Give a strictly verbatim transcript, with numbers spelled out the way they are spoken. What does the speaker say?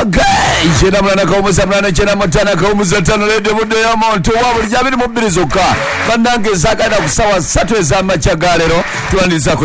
Okay, chena mwana kaumuza mwana chena mutana kaumuza tano lede mude ya montu wabu lijabini mubili zuka kandange zaka na kusawa satu eza machagalero tuandiza